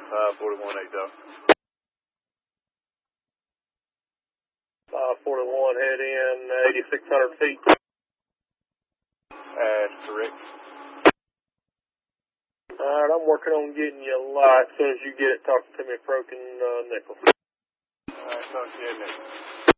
41 8 41, head in 8,600 feet. That's correct. Alright, I'm working on getting you a light. As soon as you get it, talk to me, Broken Nickel. Alright, talk to you next.